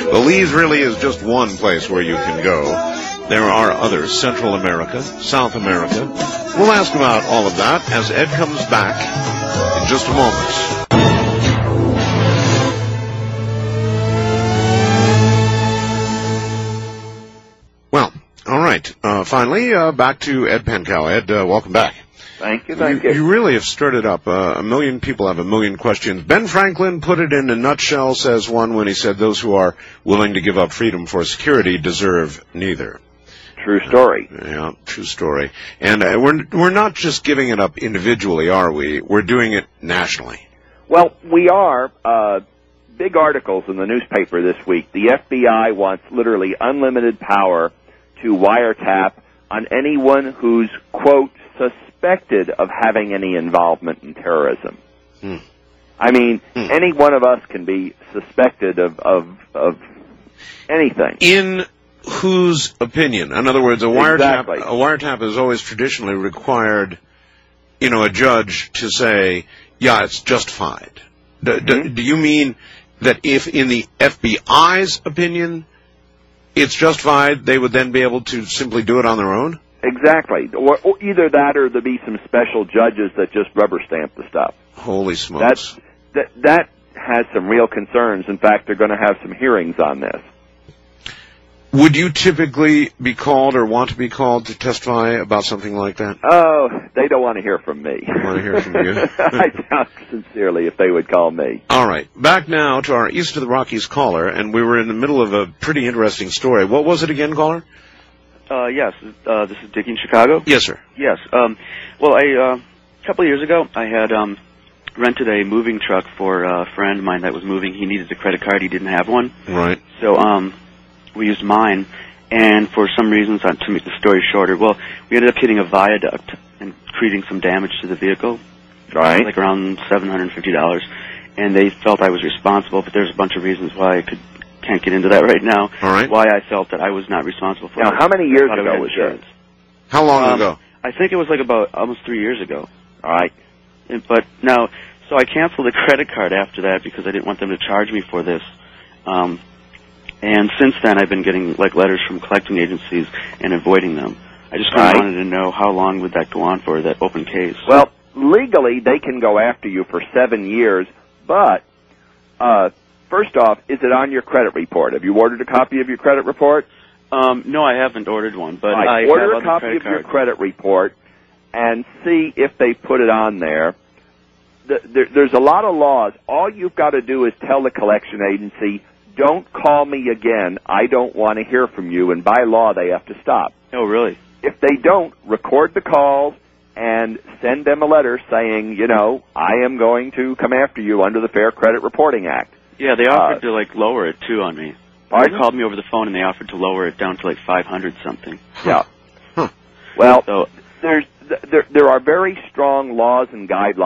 Belize really is just one place where you can go. There are others, Central America, South America. We'll ask about all of that as Ed comes back in just a moment. Well, all right. Finally, back to Ed Pankow. Ed, welcome back. Thank you, thank you. You really have stirred it up. A million people have a million questions. Ben Franklin put it in a nutshell, says one, when he said those who are willing to give up freedom for security deserve neither. True story. Yeah, true story. And we're not just giving it up individually, are we? We're doing it nationally. Well, we are. Big articles in the newspaper this week. The FBI wants literally unlimited power to wiretap on anyone who's, quote, suspected of having any involvement in terrorism. I mean, any one of us can be suspected of anything. In whose opinion? In other words, a wiretap has always traditionally required, a judge to say, yeah, it's justified. Do you mean that if in the FBI's opinion it's justified, they would then be able to simply do it on their own? Exactly. Or either that or there'll be some special judges that just rubber stamp the stuff. Holy smokes. That has some real concerns. In fact, they're going to have some hearings on this. Would you typically be called or want to be called to testify about something like that? Oh, they don't want to hear from me. They want to hear from you? I doubt sincerely if they would call me. All right. Back now to our East of the Rockies caller, and we were in the middle of a pretty interesting story. What was it again, caller? Yes, this is Dickie in Chicago. Yes, sir. Yes. Well, a couple of years ago, I had rented a moving truck for a friend of mine that was moving. He needed a credit card. He didn't have one. Right. So we used mine, and for some reasons, to make the story shorter, well, we ended up hitting a viaduct and creating some damage to the vehicle. Right. Like around $750. And they felt I was responsible, but there's a bunch of reasons why I can't get into that right now. All right. Why I felt that I was not responsible for it. Now, how many years ago was this? How long ago? I think it was like about almost 3 years ago. All right. But now, so I canceled the credit card after that because I didn't want them to charge me for this. And since then, I've been getting like letters from collecting agencies and avoiding them. I just kind of wanted to know how long would that go on for, that open case. Well, legally, they can go after you for 7 years, but first off, is it on your credit report? Have you ordered a copy of your credit report? No, I haven't ordered one, but I order have a copy of your credit report and see if they put it on there. There's a lot of laws. All you've got to do is tell the collection agency, don't call me again. I don't want to hear from you. And by law, they have to stop. Oh, really? If they don't, record the calls and send them a letter saying, I am going to come after you under the Fair Credit Reporting Act. Yeah, they offered to, lower it, too, on me. Pardon? They called me over the phone, and they offered to lower it down to, 500-something. Yeah. Huh. Well, there are very strong laws and guidelines